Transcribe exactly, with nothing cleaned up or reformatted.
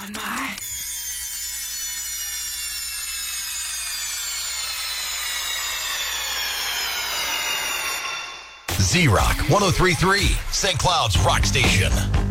Oh, my. Z-Rock one oh three point three, Saint Cloud's rock station.